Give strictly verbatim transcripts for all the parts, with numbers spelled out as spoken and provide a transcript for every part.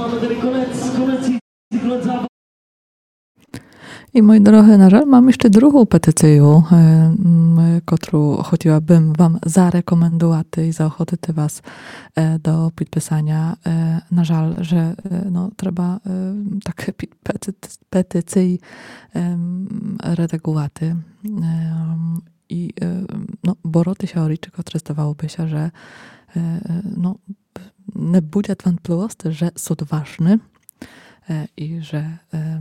I moi drodzy, na żal mam jeszcze drugą petycję, którą chciałabym wam zarekomendować i zaochotyć was do podpisania. Na żal, że no, trzeba takie petycji redagować. I no, boroty się o rzeczy, które zdawałoby się, że no, nie będzie wątpliwości, że są ważne i że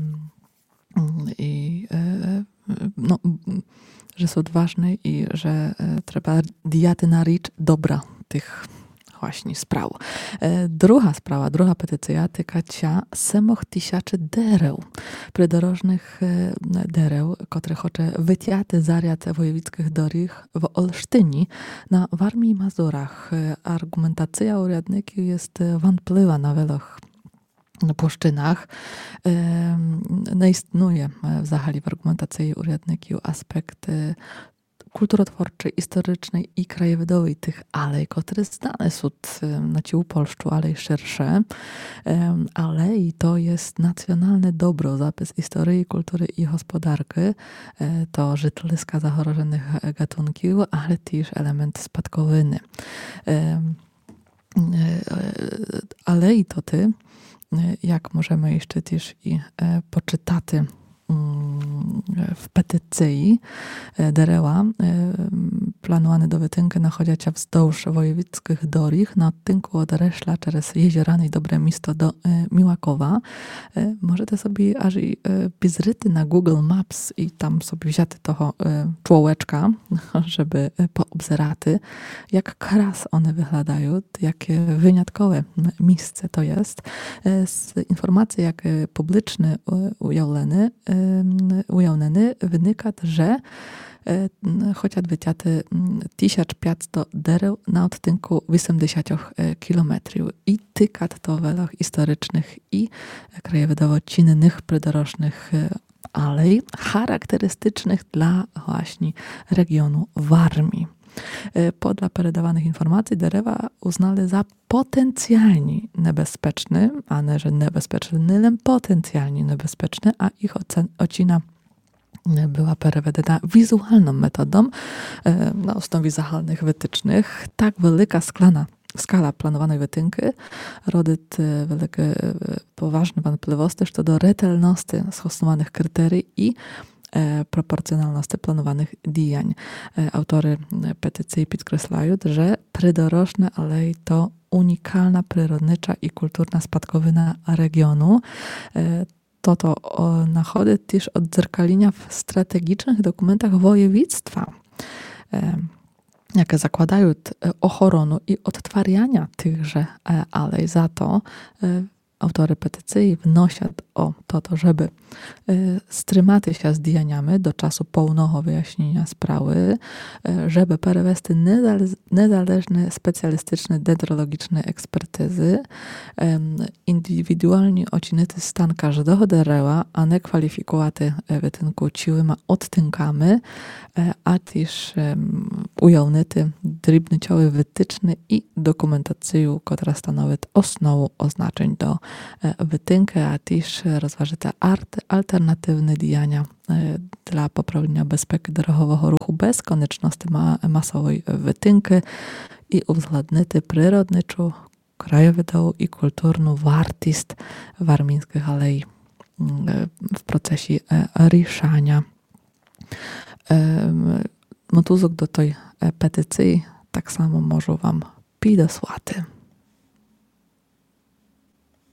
i no, że są ważne i że trzeba diaty na rzecz dobra tych właśnie spraw. Druga sprawa, druga petycja tyka się samych tysięcy dereł, przydrożnych dereł, które chce wytiaty zariad wojewódzkich dorich w Olsztyni na Warmii i Mazurach. Argumentacja urzędników jest wątpliwa na wielu płaszczynach. Nie istnieje w zachali w argumentacji urzędników aspekt kulturotwórczy, historycznej i krajowidowej tych alej, które znane są na ciu Polszczu, ale i szersze. Alei to jest nacjonalne dobro, zapis historii, kultury i gospodarki. To żytliska zagrożonych gatunków, ale też element spadkowiny. Alei to ty, jak możemy jeszcze też i poczytać w petycji dereła planowane do wytynku nachodzicia wzdłuż wojewódzkich dorich na odtynku od Reszla przez Jeziorany i Dobre Miasto do Miłakowa. Możecie sobie aż i bizryty na Google Maps i tam sobie wziąć toho człołeczka, żeby poobzeraty, jak kras one wyglądają, jakie wyjątkowe miejsce to jest. Z informacji, jak publiczne ujawlene, ujawleny wynika, że chociaż wyciaty tysiąc pięćset dereł na odtynku osiemdziesiąt kilometrów i tykat to welach historycznych i krajowidowo-cinnych przydrożnych alej charakterystycznych dla właśnie regionu Warmii. Podle peredawanych informacji derewa uznali za potencjalnie niebezpieczny, a nie, że niebezpieczny, ale potencjalnie niebezpieczny, a ich ocena była prowadzona wizualną metodą na osnowie zachalnych wytycznych. Tak wielka sklana skala planowanej wytynki rodzi wielkie poważne wątpliwości co do rzetelności stosowanych kryterii i proporcjonalności planowanych działań. Autory petycji podkreślają, że przydrożne alei to unikalna przyrodnicza i kulturna spadkowina regionu. To to nachodzi też odzrkalienia w strategicznych dokumentach województwa, jakie zakładają ochronę i odtwarzania tychże alej. Za to autory petycji wnoszą o to, to żeby wstrzymać się z działaniami do czasu pełnego wyjaśnienia sprawy, żeby prowieść niezależne, specjalistyczne, dendrologiczne ekspertyzy, indywidualnie ocenić stan każdego derewa, a nie kwalifikować wytynku ciłymi odtynkami, a też ujawnić drobniciałe wytyczne i dokumentację, która stanowi osnowę oznaczeń do wytynku, a też rozważyć alternatywne działania dla poprawienia bezpieczeństwa drogowego ruchu bez konieczności masowej wytynki i uwzględnić przyrodniczą, krajowidową i kulturną wartość warmińskich alei w procesie ryszania. Motuzok do tej petycji tak samo może wam podesłać.